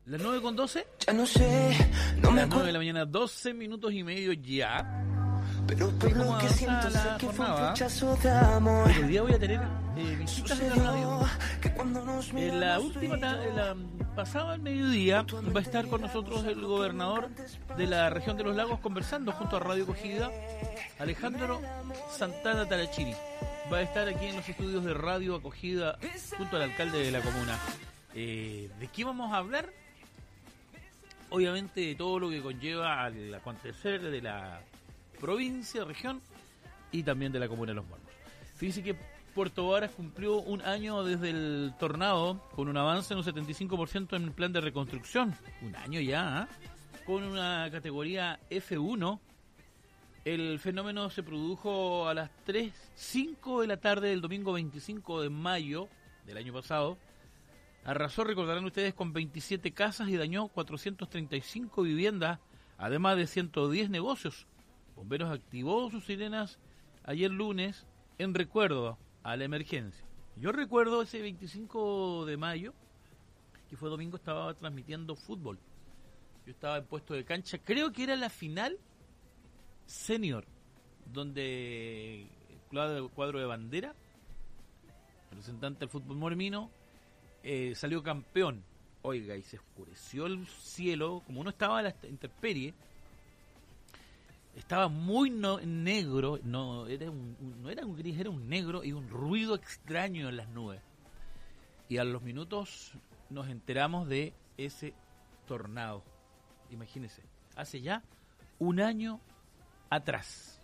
Las 9:12. Ya no sé, no me Las 9 de acuerdo. la mañana, 12 minutos y medio ya. Pero por ¿Cómo lo que avanza siento sé la que fue un jornada? fluchazo de amor. Hoy día voy a tener visitas de la radio. Sucedió que cuando nos En la última, pasada al mediodía, va a estar con nosotros el gobernador de la región de los lagos conversando junto a Radio Acogida, Alejandro Santana Tarachiri. Va a estar aquí en los estudios de Radio Acogida junto al alcalde de la comuna. ¿De qué vamos a hablar? Obviamente de todo lo que conlleva al acontecer de la provincia, región y también de la comuna de Los Morros. Fíjese que Puerto Varas cumplió un año desde el tornado, con un avance en un 75% en el plan de reconstrucción. Un año ya, con una categoría F1. El fenómeno se produjo a las 3:05 de la tarde del domingo 25 de mayo del año pasado. Arrasó, recordarán ustedes, con 27 casas y dañó 435 viviendas, además de 110 negocios. Bomberos activó sus sirenas ayer lunes en recuerdo a la emergencia. Yo recuerdo ese 25 de mayo, que fue domingo, estaba transmitiendo fútbol. Yo estaba en puesto de cancha, creo que era la final senior, donde el cuadro de bandera, representante del fútbol mormino, salió campeón. Oiga, y se oscureció el cielo, como uno estaba a la intemperie. Estaba muy negro, no era un gris, era un negro y un ruido extraño en las nubes. Y a los minutos nos enteramos de ese tornado. Imagínense, hace ya un año atrás.